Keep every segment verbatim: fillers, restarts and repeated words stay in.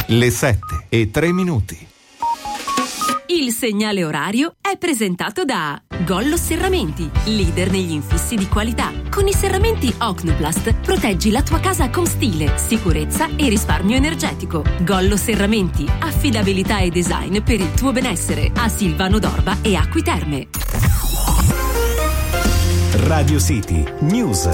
Le sette e tre minuti. Il segnale orario è presentato da Gollo Serramenti, leader negli infissi di qualità. Con i serramenti Ocnoplast proteggi la tua casa con stile, sicurezza e risparmio energetico. Gollo Serramenti, affidabilità e design per il tuo benessere. A Silvano d'Orba e Acqui Terme. Radio City News.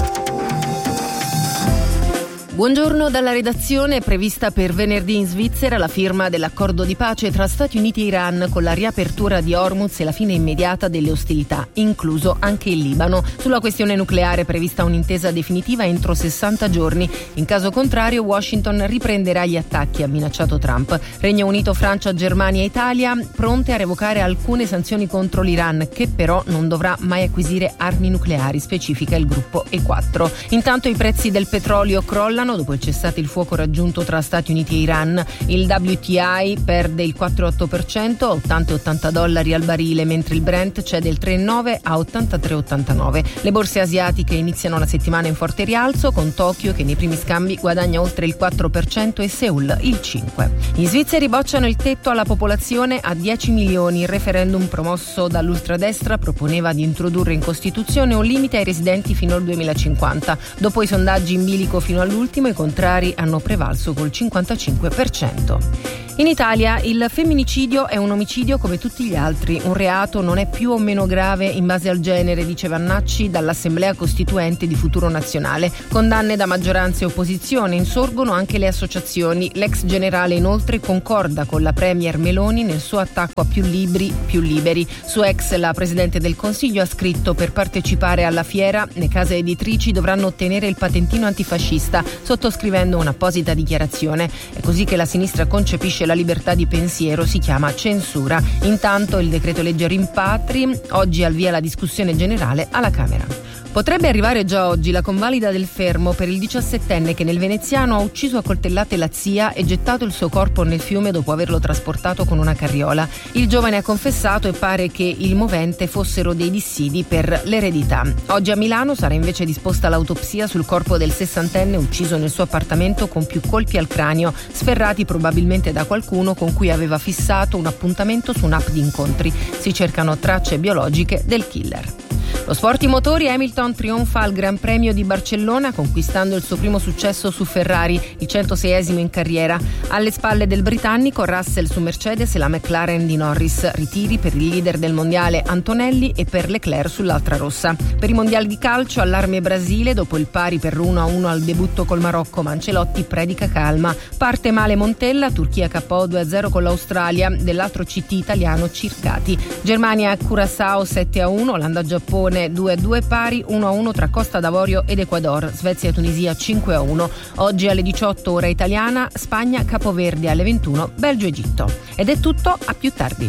Buongiorno dalla redazione. È prevista per venerdì in Svizzera la firma dell'accordo di pace tra Stati Uniti e Iran con la riapertura di Hormuz e la fine immediata delle ostilità, incluso anche il Libano. Sulla questione nucleare è prevista un'intesa definitiva entro sessanta giorni. In caso contrario Washington riprenderà gli attacchi, ha minacciato Trump. Regno Unito, Francia, Germania e Italia pronte a revocare alcune sanzioni contro l'Iran, che però non dovrà mai acquisire armi nucleari, specifica il gruppo E quattro. Intanto i prezzi del petrolio crollano dopo il cessate il fuoco raggiunto tra Stati Uniti e Iran. Il W T I perde il quattro virgola otto per cento a ottanta e ottanta dollari al barile, mentre il Brent cede il tre virgola nove a ottantatré virgola ottantanove. Le borse asiatiche iniziano la settimana in forte rialzo, con Tokyo che nei primi scambi guadagna oltre il quattro per cento e Seoul il cinque per cento. Gli svizzeri bocciano il tetto alla popolazione a dieci milioni. Il referendum promosso dall'ultradestra proponeva di introdurre in Costituzione un limite ai residenti fino al duemilacinquanta. Dopo i sondaggi in bilico fino all'ultimo, i contrari hanno prevalso col cinquantacinque per cento. In Italia il femminicidio è un omicidio come tutti gli altri. Un reato non è più o meno grave in base al genere, dice Vannacci dall'Assemblea Costituente di Futuro Nazionale. Condanne da maggioranza e opposizione, insorgono anche le associazioni. L'ex generale inoltre concorda con la premier Meloni nel suo attacco a più libri, più liberi. Su ex la Presidente del Consiglio ha scritto: per partecipare alla fiera le case editrici dovranno ottenere il patentino antifascista, sottoscrivendo un'apposita dichiarazione. È così che la sinistra concepisce la libertà di pensiero, si chiama censura. Intanto il decreto legge rimpatri, oggi al via la discussione generale alla Camera. Potrebbe arrivare già oggi la convalida del fermo per il diciassettenne che nel veneziano ha ucciso a coltellate la zia e gettato il suo corpo nel fiume dopo averlo trasportato con una carriola. Il giovane ha confessato e pare che il movente fossero dei dissidi per l'eredità. Oggi a Milano sarà invece disposta l'autopsia sul corpo del sessantenne ucciso nel suo appartamento con più colpi al cranio, sferrati probabilmente da qualcuno con cui aveva fissato un appuntamento su un'app di incontri. Si cercano tracce biologiche del killer. Lo sport i motori, Hamilton trionfa al Gran Premio di Barcellona conquistando il suo primo successo su Ferrari, il centoseiesimo in carriera. Alle spalle del britannico Russell su Mercedes e la McLaren di Norris. Ritiri per il leader del mondiale Antonelli e per Leclerc sull'altra rossa. Per i mondiali di calcio allarme Brasile dopo il pari per uno a uno al debutto col Marocco, ma Ancelotti predica calma. Parte male Montella, Turchia K O due a zero con l'Australia, dell'altro C T italiano Circati. Germania Curaçao sette a uno, Olanda-Giappone due a due pari, uno a uno tra Costa d'Avorio ed Ecuador, Svezia-Tunisia cinque a uno. Oggi alle diciotto ora italiana, Spagna-Capoverde alle ventuno, Belgio-Egitto. Ed è tutto, a più tardi.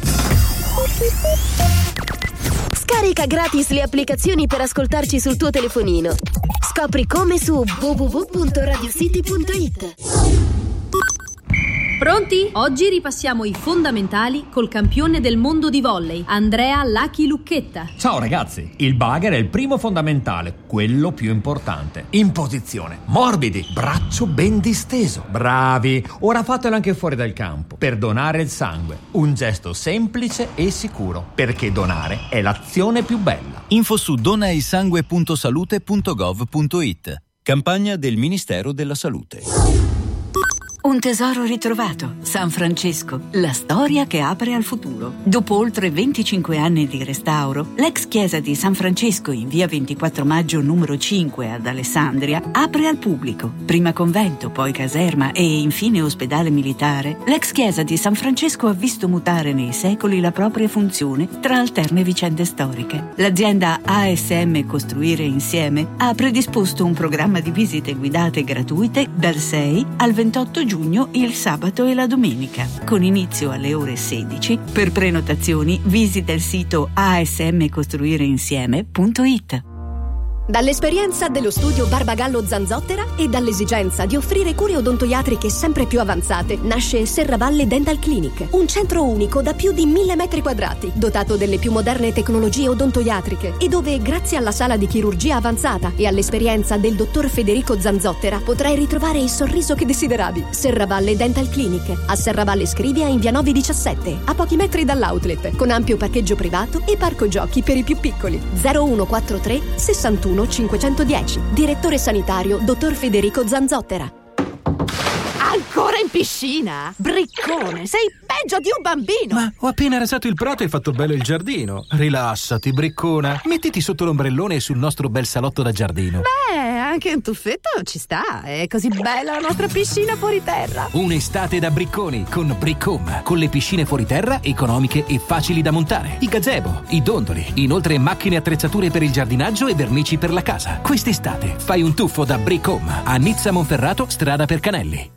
Scarica gratis le applicazioni per ascoltarci sul tuo telefonino. Scopri come su w w w punto radio city punto i t. Pronti? Oggi ripassiamo i fondamentali col campione del mondo di volley, Andrea Lucky Lucchetta. Ciao ragazzi, il bugger è il primo fondamentale, quello più importante. In posizione, morbidi, braccio ben disteso. Bravi, ora fatelo anche fuori dal campo, per donare il sangue. Un gesto semplice e sicuro, perché donare è l'azione più bella. Info su donaisangue punto salute punto gov punto i t. Campagna del Ministero della Salute. Un tesoro ritrovato, San Francesco, la storia che apre al futuro. Dopo oltre venticinque anni di restauro, l'ex chiesa di San Francesco in via ventiquattro maggio numero cinque ad Alessandria apre al pubblico. Prima convento, poi caserma e infine ospedale militare, l'ex chiesa di San Francesco ha visto mutare nei secoli la propria funzione tra alterne vicende storiche. L'azienda A S M Costruire Insieme ha predisposto un programma di visite guidate gratuite dal sei al ventotto giugno il sabato e la domenica, con inizio alle ore sedici. Per prenotazioni visita il sito a s m costruire insieme punto i t. Dall'esperienza dello studio Barbagallo Zanzottera e dall'esigenza di offrire cure odontoiatriche sempre più avanzate, nasce Serravalle Dental Clinic, un centro unico da più di mille metri quadrati, dotato delle più moderne tecnologie odontoiatriche e dove, grazie alla sala di chirurgia avanzata e all'esperienza del dottor Federico Zanzottera, potrai ritrovare il sorriso che desideravi. Serravalle Dental Clinic, a Serravalle Scrivia in via nove diciassette, a pochi metri dall'outlet, con ampio parcheggio privato e parco giochi per i più piccoli. zero uno quattro tre sessantuno cinquecentodieci. Direttore sanitario dottor Federico Zanzottera. Ancora in piscina? Briccone, sei peggio di un bambino. Ma ho appena rasato il prato e fatto bello il giardino. Rilassati, briccona. Mettiti sotto l'ombrellone sul nostro bel salotto da giardino. Beh, anche un tuffetto ci sta. È così bella la nostra piscina fuori terra. Un'estate da bricconi con Briccom. Con le piscine fuori terra economiche e facili da montare. I gazebo, i dondoli. Inoltre macchine e attrezzature per il giardinaggio e vernici per la casa. Quest'estate fai un tuffo da Briccom. A Nizza Monferrato, strada per Canelli.